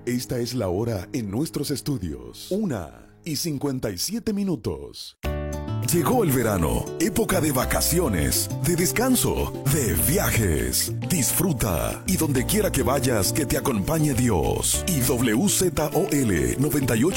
Esta es la hora en nuestros estudios. 1:57. Llegó el verano, época de vacaciones, de descanso, de viajes. Disfruta y donde quiera que vayas, que te acompañe Dios. Y WZOL 98.